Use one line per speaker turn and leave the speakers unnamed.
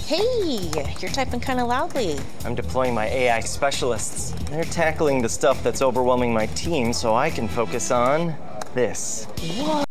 Hey, you're typing kind of loudly.
I'm deploying my AI specialists. They're tackling the stuff that's overwhelming my team so I can focus on this.
Whoa.